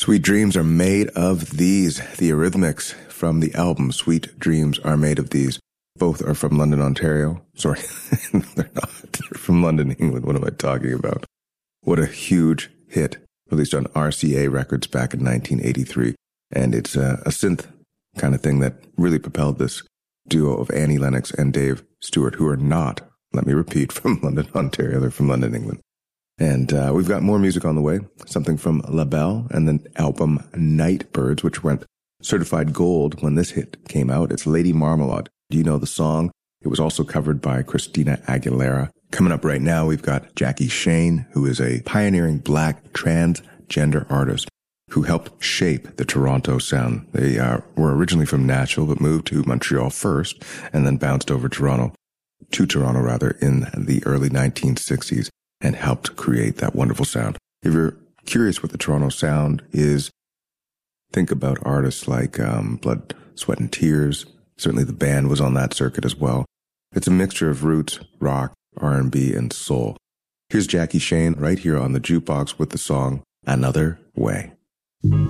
Sweet Dreams Are Made of These. The Eurythmics from the album Sweet Dreams Are Made of These. Both are from London, Ontario. Sorry, they're not. They're from London, England. What am I talking about? What a huge hit, released on RCA Records back in 1983. And it's a synth kind of thing that really propelled this duo of Annie Lennox and Dave Stewart, who are not, let me repeat, from London, Ontario. They're from London, England. And we've got more music on the way, something from LaBelle and the album Nightbirds, which went certified gold when this hit came out. It's Lady Marmalade. Do you know the song? It was also covered by Christina Aguilera. Coming up right now, we've got Jackie Shane, who is a pioneering black transgender artist who helped shape the Toronto sound. They were originally from Nashville, but moved to Montreal first and then bounced over to Toronto, in the early 1960s. And helped create that wonderful sound. If you're curious what the Toronto sound is, think about artists like Blood, Sweat and Tears. Certainly the band was on that circuit as well. It's a mixture of roots, rock, R&B, and soul. Here's Jackie Shane right here on the jukebox with the song Another Way.